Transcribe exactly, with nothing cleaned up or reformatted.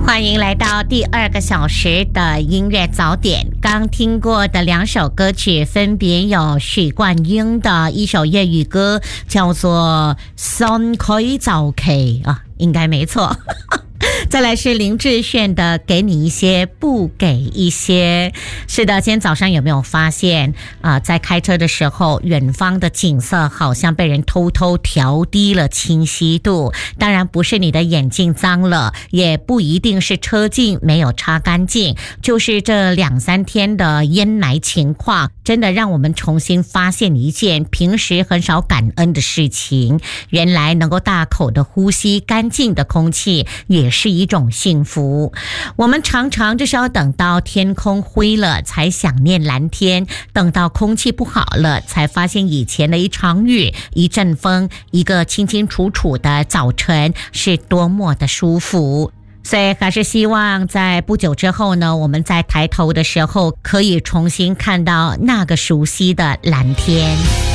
欢迎来到第二个小时的音乐早点。刚听过的两首歌曲分别有许冠英的一首粤语歌，叫做《信佢就奇》啊，应该没错。再来是林志炫的《给你一些不给一些》。是的，今天早上有没有发现啊、呃，在开车的时候，远方的景色好像被人偷偷调低了清晰度。当然不是你的眼镜脏了，也不一定是车镜没有擦干净，就是这两三天的烟霾情况，真的让我们重新发现一件平时很少感恩的事情。原来能够大口的呼吸干净的空气，也是一种幸福。我们常常就是要等到天空灰了才想念蓝天，等到空气不好了才发现以前的一场雨、一阵风、一个清清楚楚的早晨是多么的舒服。所以还是希望在不久之后呢，我们在抬头的时候可以重新看到那个熟悉的蓝天。